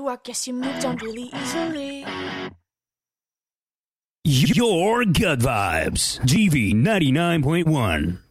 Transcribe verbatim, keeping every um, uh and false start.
I guess you moved on really easily. Your Gut Vibes, G V ninety-nine point one.